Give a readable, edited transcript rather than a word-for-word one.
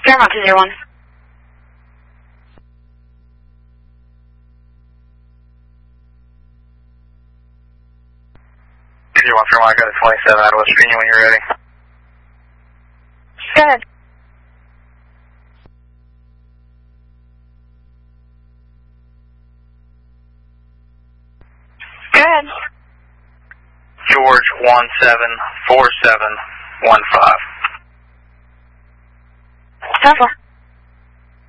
Paramount 201. Fairmont, I got a 27 out of West Virginia when you're ready. Go ahead. Go ahead. George 174715. 10-4.